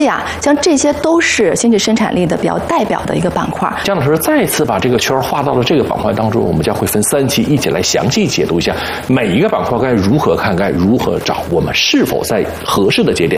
呀，像这些都是经济生产力的比较代表的一个板块。 姜老师再次把这个圈画到了这个板块当中，我们将会分3期一起来详细解读一下每一个板块该如何看，该如何找，我们是否在合适的节点